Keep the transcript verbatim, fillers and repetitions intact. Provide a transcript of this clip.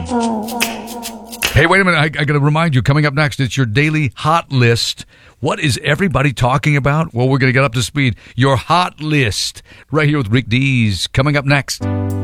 Hey, wait a minute. I, I got to remind you, coming up next, it's your daily hot list. What is everybody talking about? Well, we're going to get up to speed. Your hot list right here with Rick Dees coming up next.